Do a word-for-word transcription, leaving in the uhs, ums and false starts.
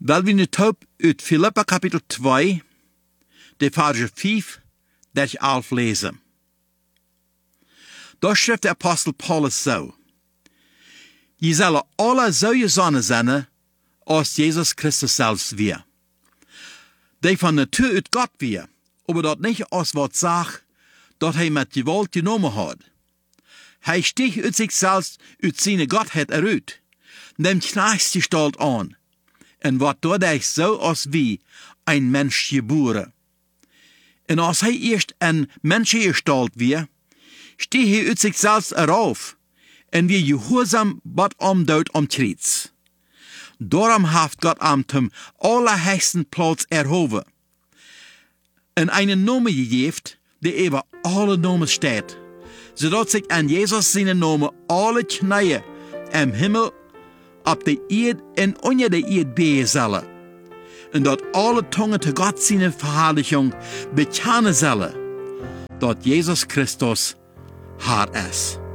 Weil wir nu taub uit Philippa kapitel twee, de Verse vijf, dat elf lesen. Da schreibt der Apostel Paulus so: Je zullen alle zo gezonnen zijn, als Jesus Christus selbst wir. Die von Natur uit Gott wir, aber dat nicht als wat sagt, dat hij met gewalt genomen hat. Hij stieg uit sich selbst, uit seine Gottheit eruit, nimmt Knechtsgestalt an, en wat dadurch so als wie ein Mensch geboren. En als hij eerst een Menschengestalt wir, stieg hij uit sich selbst erauf, en wie gehorsam wat omdood om Kreuz. Daarom heeft Gott am zum allerhöchsten Platz erhoben, en einen Namen gegeven, die über alle Namen steht, zodat sich an Jesus seine Namen alle Knie im Himmel, op de Erde en onder de Erde beugen zullen, en dat alle Tongen te Gott seine Verherrlichung bekennen zullen, dat Jesus Christus Herr ist.